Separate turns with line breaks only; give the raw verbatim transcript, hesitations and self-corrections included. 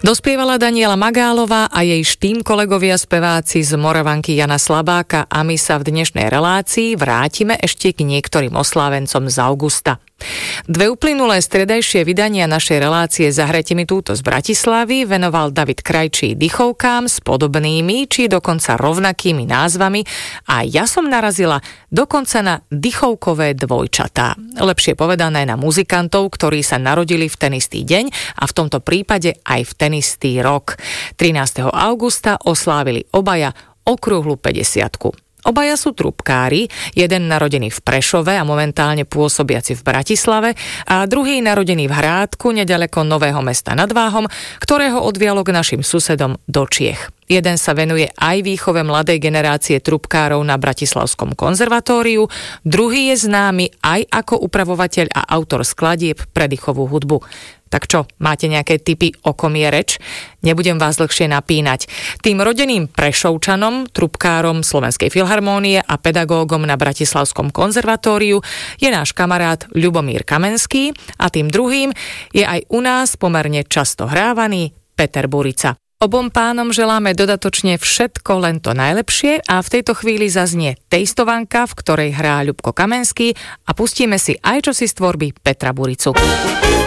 Dospievala Daniela Magálová a jej štým kolegovia speváci z Moravanky Jana Slabáka a my sa v dnešnej relácii vrátime ešte k niektorým oslávencom z augusta. Dve uplynulé stredajšie vydania našej relácie Zahrajte mi túto z Bratislavy venoval David Krajčí dychovkám s podobnými či dokonca rovnakými názvami a ja som narazila dokonca na dychovkové dvojčatá. Lepšie povedané na muzikantov, ktorí sa narodili v ten istý deň a v tomto prípade aj v ten istý rok. trinásteho augusta oslávili obaja okrúhlu päťdesiatku. Obaja sú trubkári, jeden narodený v Prešove a momentálne pôsobiaci v Bratislave a druhý narodený v Hrádku, nedaleko Nového Mesta nad Váhom, ktorého odvialo k našim susedom do Čiech. Jeden sa venuje aj výchove mladej generácie trubkárov na Bratislavskom konzervatóriu, druhý je známy aj ako upravovateľ a autor skladieb pre dychovú hudbu. Tak čo, máte nejaké tipy, o kom je reč? Nebudem vás dlhšie napínať. Tým rodeným Prešovčanom, trubkárom Slovenskej filharmónie a pedagógom na Bratislavskom konzervatóriu je náš kamarát Ľubomír Kamenský a tým druhým je aj u nás pomerne často hrávaný Peter Burica. Obom pánom želáme dodatočne všetko len to najlepšie a v tejto chvíli zaznie tejstovanka, v ktorej hrá Ľubko Kamenský a pustíme si aj čosi z tvorby Petra Buricu.